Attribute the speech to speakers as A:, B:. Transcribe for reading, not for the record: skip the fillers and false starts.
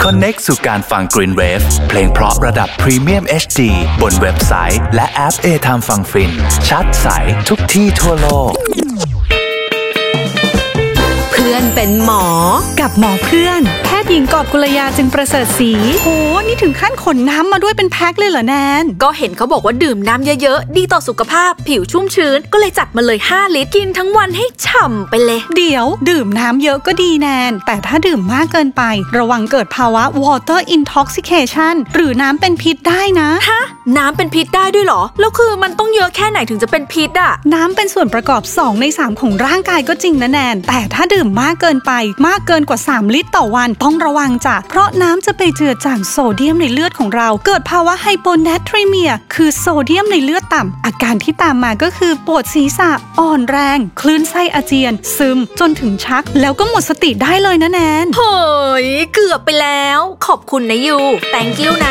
A: Connect สู่การฟัง Green Wave เพลงเพราะระดับ Premium HD บนเว็บไซต์และแอป A-Time ฟังฟินชัดใสทุกที่ทั่วโลก
B: เพื่อนเป็นหมอ
C: กับหมอเพื่อนแพทย์หญิงกอบกุลยาจึงประเสริฐศรีโหนี่ถึงขั้นขนน้ำมาด้วยเป็นแพ็คเลยเหรอแนน
B: ก็เห็นเขาบอกว่าดื่มน้ำเยอะๆดีต่อสุขภาพผิวชุ่มชื้นก็เลยจัดมาเลย5 ลิตรกินทั้งวันให้ฉ่ำไปเลย
C: เดี๋ยวดื่มน้ำเยอะก็ดีแนนแต่ถ้าดื่มมากเกินไประวังเกิดภาวะ water intoxication หรือน้ำเป็นพิษได้นะ
B: ฮะน้ำเป็นพิษได้ด้วยเหรอแล้วคือมันต้องเยอะแค่ไหนถึงจะเป็นพิษอะ
C: น้ำเป็นส่วนประกอบ2 ใน 3ของร่างกายก็จริงนะแนนแต่ถ้าดื่มมากเกินไปมากเกินกว่า3 ลิตรต่อวันต้องระวังจ้ะเพราะน้ำจะไปเจือจางโซเดียมในเลือดของเราเกิดภาวะไฮโปแนทรีเมียคือโซเดียมในเลือดต่ำอาการที่ตามมาก็คือปวดศีรษะอ่อนแรงคลื่นไส้อาเจียนซึมจนถึงชักแล้วก็หมดสติได้เลยนะแนน
B: เฮ้ยเกือบไปแล้วขอบคุณนะยู thank you นะ